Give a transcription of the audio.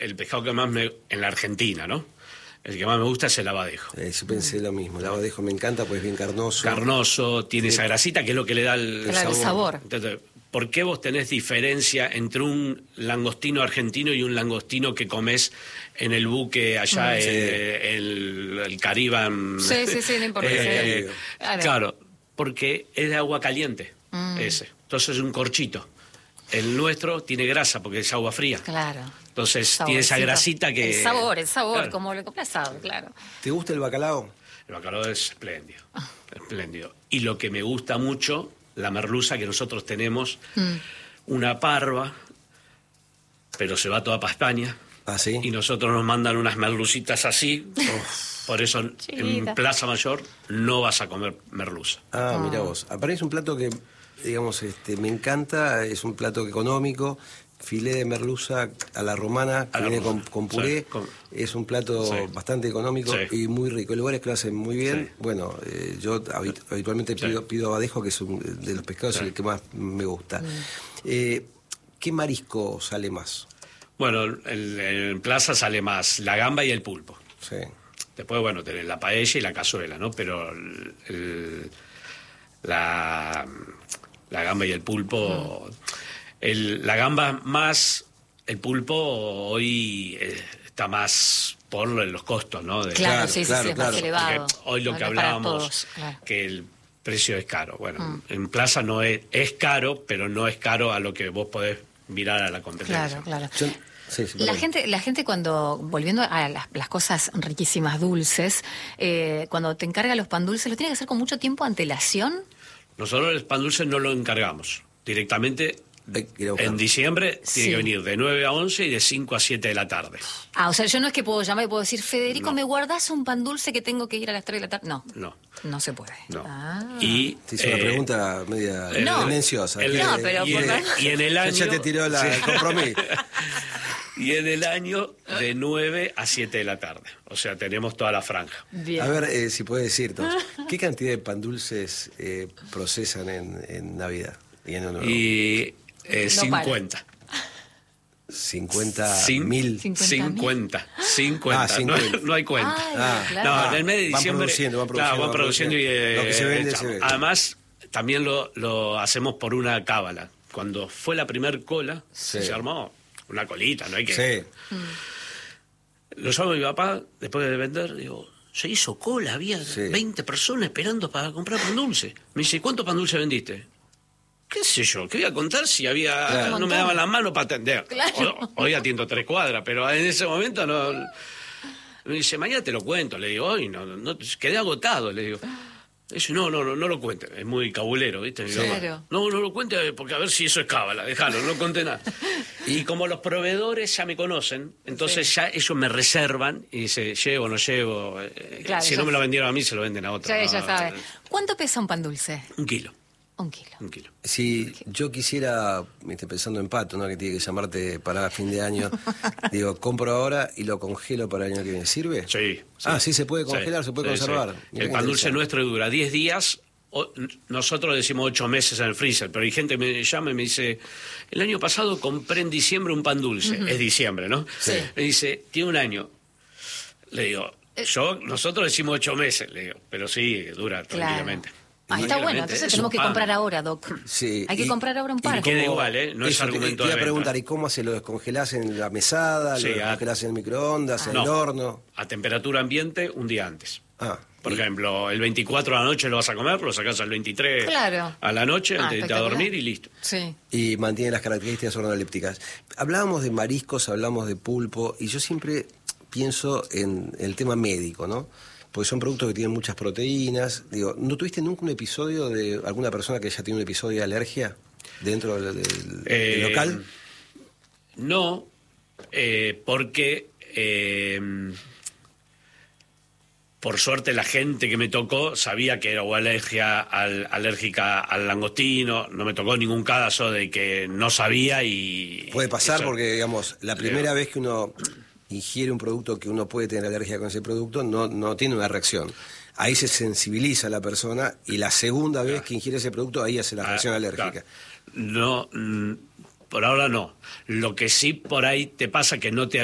el pescado que más en la Argentina, ¿no? El que más me gusta es el abadejo. Yo pensé lo mismo. El abadejo me encanta, pues es bien carnoso. Carnoso, tiene esa grasita que es lo que le da el sabor. Entonces, ¿por qué vos tenés diferencia entre un langostino argentino y un langostino que comés en el buque allá, el Caribe? Sí, no importa. Claro, porque es de agua caliente, ese. Entonces es un corchito. El nuestro tiene grasa porque es agua fría. Claro. Entonces tiene esa grasita que... El sabor, claro. Como lo compras asado, claro. ¿Te gusta el bacalao? El bacalao es espléndido, espléndido. Y lo que me gusta mucho, la merluza que nosotros tenemos, una parva, pero se va toda para España. ¿Ah, sí? Y nosotros nos mandan unas merlucitas así. Por eso en Plaza Mayor no vas a comer merluza. Mira vos. Para mí es un plato que, digamos, me encanta, es un plato económico. Filé de merluza a la romana, que viene con puré. Sí, es un plato bastante económico y muy rico. Hay lugares que lo hacen muy bien. Sí. Bueno, yo habitualmente pido abadejo, que es de los pescados el que más me gusta. ¿Qué marisco sale más? Bueno, en Plaza sale más la gamba y el pulpo. Sí. Después, bueno, tenés la paella y la cazuela, ¿no? Pero la gamba y el pulpo... la gamba más, el pulpo hoy está más por los costos, ¿no? Claro, es más elevado. Hoy lo que hablábamos, que el precio es caro. Bueno, en Plaza no es caro, pero no es caro a lo que vos podés mirar a la competencia. Claro. La gente cuando, volviendo a las cosas riquísimas, dulces, cuando te encarga los pan dulces, ¿lo tiene que hacer con mucho tiempo antelación? Nosotros el pan dulce no lo encargamos. Directamente en diciembre tiene que venir de 9 a 11 y de 5 a 7 de la tarde. O sea, yo no es que puedo llamar y puedo decir, Federico, ¿me guardás un pan dulce que tengo que ir a las 3 de la tarde? No se puede. No. Y te hizo una pregunta media tendenciosa. Y en el año... Ya te tiró el compromiso. Y en el año de 9 a 7 de la tarde. O sea, tenemos toda la franja. Bien. A ver, si puedes decirnos, ¿qué cantidad de pan dulces procesan en Navidad? Y en Año Nuevo. 50. 50.000. 50. No hay cuenta. Claro. No, en el mes de diciembre van produciendo y lo que se vende, se vende. Además, también lo hacemos por una cábala. Cuando fue la primer cola, se armó una colita, no hay que... Sí. Lo llamo a mi papá, después de vender, digo, se hizo cola, había 20 personas esperando para comprar pan dulce. Me dice, ¿cuánto pan dulce vendiste? ¿Qué sé yo? ¿Qué voy a contar si había no me daban las manos para atender? Claro. Hoy atiendo 3 cuadras, pero en ese momento no... Me dice, mañana te lo cuento. Le digo, hoy no quedé agotado, le digo. Dice, no lo cuente, es muy cabulero, ¿viste? Claro. No lo cuente porque a ver si eso es cábala, déjalo, no conté nada. Y como los proveedores ya me conocen, entonces ya ellos me reservan y dice, llevo, no llevo. Si no me lo vendieron a mí, se lo venden a otro. Ya sabe. ¿Cuánto pesa un pan dulce? 1 kilo. 1 kilo. 1 kilo. Si yo quisiera, pensando en Pato, ¿no? Que tiene que llamarte para fin de año, digo, compro ahora y lo congelo para el año que viene, ¿sirve? Sí. Sí se puede congelar, se puede conservar. Sí. El pan dulce nuestro dura 10 días, nosotros decimos 8 meses en el freezer, pero hay gente que me llama y me dice, el año pasado compré en diciembre un pan dulce, es diciembre, ¿no? Sí. Me dice, tiene 1 año. Le digo, nosotros decimos 8 meses, le digo, pero sí, dura tranquilamente. Está bueno, entonces tenemos que comprar ahora, Doc. Sí. Hay que comprar ahora un par. Y queda igual, no es argumento te de iba a preguntar, venta. ¿y cómo se lo descongelás en la mesada? ¿Lo descongelás en el microondas, en el horno? A temperatura ambiente, un día antes. Por y... ejemplo, el 24 a la noche lo vas a comer, lo sacás al 23 a la noche, antes de irte a dormir y listo. Sí. Y mantiene las características organolépticas. Hablábamos de mariscos, hablamos de pulpo, y yo siempre pienso en el tema médico, ¿no? Porque son productos que tienen muchas proteínas. Digo, ¿no tuviste nunca un episodio de alguna persona que haya tenido un episodio de alergia dentro del local? No, porque por suerte la gente que me tocó sabía que era o alérgica al langostino. No me tocó ningún caso de que no sabía y... Puede pasar porque, digamos, la primera vez que uno ingiere un producto que uno puede tener alergia con ese producto, no tiene una reacción. Ahí se sensibiliza la persona y la segunda vez que ingiere ese producto, ahí hace la reacción alérgica. No, por ahora no. Lo que sí por ahí te pasa que no te